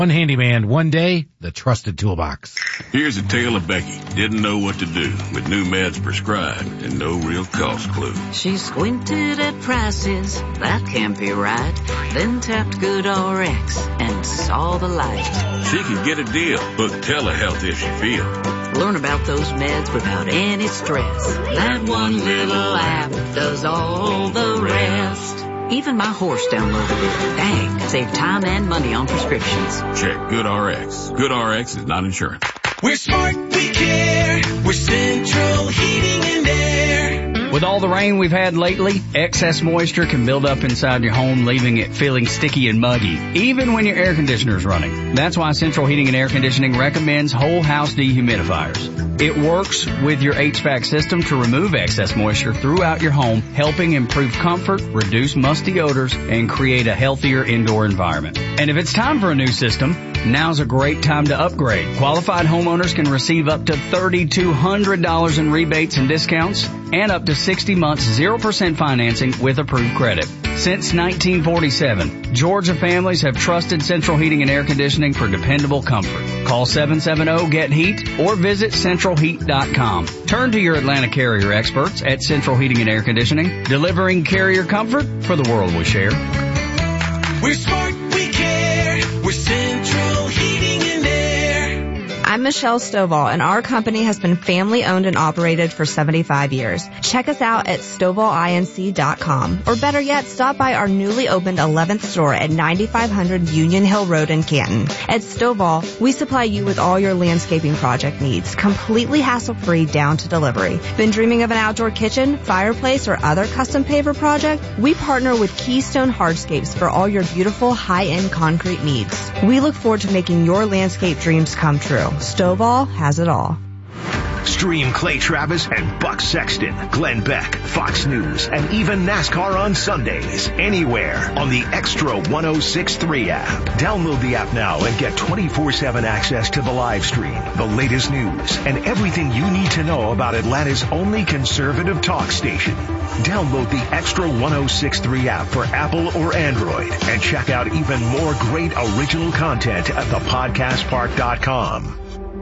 One handyman, one day, the trusted toolbox. Here's a tale of Becky. Didn't know what to do with new meds prescribed and no real cost clue. She squinted at prices, that can't be right. Then tapped GoodRx and saw the light. She could get a deal. Book telehealth if she feels. Learn about those meds without any stress. That one little app does all the rest. Even my horse downloaded it. Dang, save time and money on prescriptions. Check GoodRx. GoodRx is not insurance. We're smart, we care. We're Central Heating and Air. With all the rain we've had lately, excess moisture can build up inside your home, leaving it feeling sticky and muggy, even when your air conditioner is running. That's why Central Heating and Air Conditioning recommends whole house dehumidifiers. It works with your HVAC system to remove excess moisture throughout your home, helping improve comfort, reduce musty odors, and create a healthier indoor environment. And if it's time for a new system, now's a great time to upgrade. Qualified homeowners can receive up to $3,200 in rebates and discounts and up to 60 months 0% financing with approved credit. Since 1947, Georgia families have trusted Central Heating and Air Conditioning for dependable comfort. Call 770-GET-HEAT or visit centralheat.com. Turn to your Atlanta Carrier experts at Central Heating and Air Conditioning, delivering carrier comfort for the world we share. We're smart, we care. We're Central Heating and Air. I'm Michelle Stovall, and our company has been family-owned and operated for 75 years. Check us out at StovallINC.com, or better yet, stop by our newly opened 11th store at 9500 Union Hill Road in Canton. At Stovall, we supply you with all your landscaping project needs, completely hassle-free down to delivery. Been dreaming of an outdoor kitchen, fireplace, or other custom paver project? We partner with Keystone Hardscapes for all your beautiful high-end concrete needs. We look forward to making your landscape dreams come true. Stovall has it all. Stream Clay Travis and Buck Sexton, Glenn Beck, Fox News, and even NASCAR on Sundays, anywhere on the Extra 106.3 app. Download the app now and get 24/7 access to the live stream, the latest news, and everything you need to know about Atlanta's only conservative talk station. Download the Extra 106.3 app for Apple or Android and check out even more great original content at thepodcastpark.com.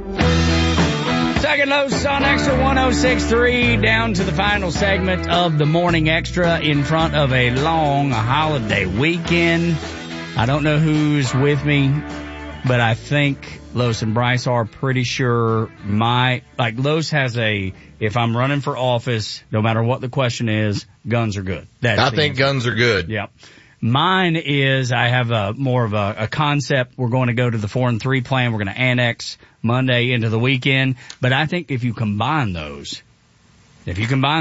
Second Los on Extra 106.3, down to the final segment of the Morning Extra in front of a long holiday weekend. I don't know who's with me, but I think Los and Bryce are pretty sure Los has if I'm running for office, no matter what the question is, guns are good. I think guns are good. Yep. Mine is I have more of a concept. We're going to go to the 4-3 plan. We're going to annex Monday into the weekend. But I think if you combine those, I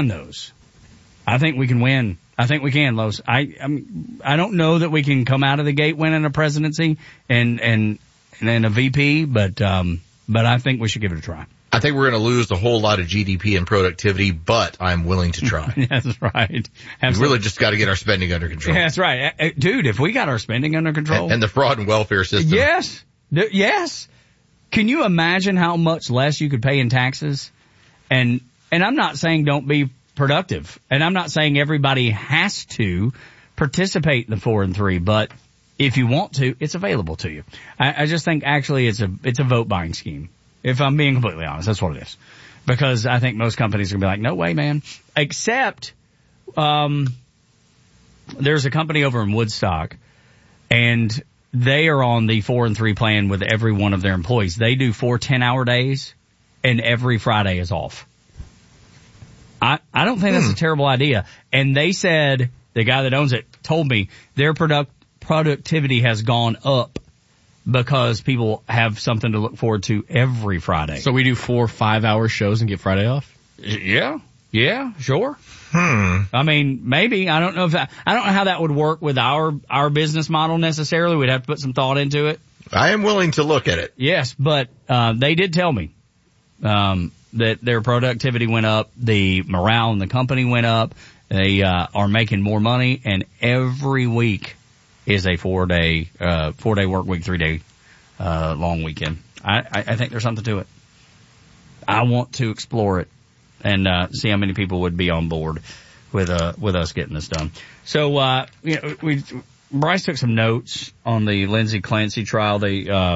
think we can win. I think we can, Los. I don't know that we can come out of the gate winning a presidency and a VP, but I think we should give it a try. I think we're going to lose a whole lot of GDP and productivity, but I'm willing to try. That's right. We really just got to get our spending under control. Yeah, that's right. Dude, if we got our spending under control. And the fraud and welfare system. Yes. Yes. Can you imagine how much less you could pay in taxes? And I'm not saying don't be productive. And I'm not saying everybody has to participate in the 4-3, but if you want to, it's available to you. I just think actually it's a vote buying scheme. If I'm being completely honest, that's what it is. Because I think most companies are going to be like, no way, man. Except, there's a company over in Woodstock, and they are on the 4-3 plan with every one of their employees. They do 4 10-hour days, and every Friday is off. I don't think that's a terrible idea. And they said, the guy that owns it told me, their productivity has gone up because people have something to look forward to every Friday. So we do 4 5-hour shows and get Friday off? Yeah, sure. I mean, maybe. I don't know how that would work with our business model necessarily. We'd have to put some thought into it. I am willing to look at it. Yes, but they did tell me that their productivity went up, the morale in the company went up, they are making more money, and every week is a 4-day work week, 3-day long weekend. I think there's something to it. I want to explore it and see how many people would be on board with us getting this done. So Bryce took some notes on the Lindsey Clancy trial. They